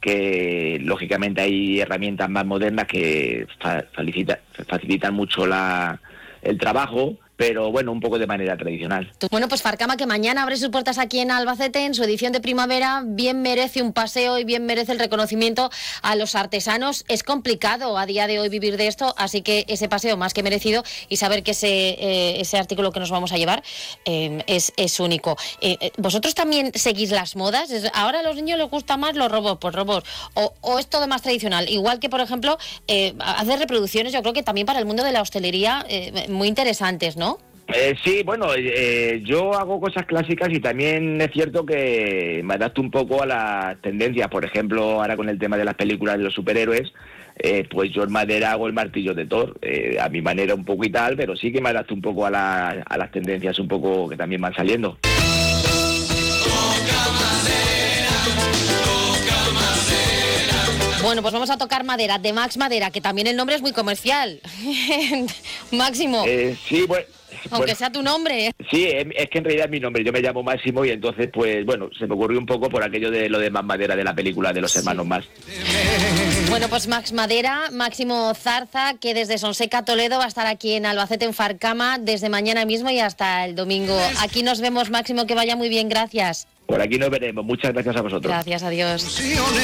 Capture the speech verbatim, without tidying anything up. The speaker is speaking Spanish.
que lógicamente hay herramientas más modernas que fa- facilita, facilitan mucho la, el trabajo, pero bueno, un poco de manera tradicional. Bueno, pues Farcama, que mañana abre sus puertas aquí en Albacete en su edición de primavera, bien merece un paseo y bien merece el reconocimiento a los artesanos. Es complicado a día de hoy vivir de esto, así que ese paseo más que merecido y saber que ese, eh, ese artículo que nos vamos a llevar eh, es, es único. Eh, ¿Vosotros también seguís las modas? Ahora a los niños les gustan más los robots, pues robots, o, o es todo más tradicional. Igual que, por ejemplo, eh, hacer reproducciones, yo creo que también para el mundo de la hostelería eh, muy interesantes, ¿no? Eh, sí, bueno, eh, yo hago cosas clásicas y también es cierto que me adapto un poco a las tendencias. Por ejemplo, ahora con el tema de las películas de los superhéroes, eh, pues yo en madera hago el martillo de Thor, eh, a mi manera un poco y tal, pero sí que me adapto un poco a, la, a las tendencias un poco que también van saliendo. Bueno, pues vamos a tocar madera, de Max Madera, que también el nombre es muy comercial. Máximo. Eh, sí, bueno... Aunque Bueno, sea tu nombre. sí, es, es que en realidad es mi nombre, yo me llamo Máximo y entonces pues bueno, se me ocurrió un poco por aquello de lo de Más Madera de la película de los sí. hermanos Más. Bueno, pues Max Madera, Máximo Zarza, que desde Sonseca, Toledo, va a estar aquí en Albacete, en Farcama, desde mañana mismo y hasta el domingo. Aquí nos vemos, Máximo, que vaya muy bien, gracias. Por aquí nos veremos, muchas gracias a vosotros. Gracias, adiós.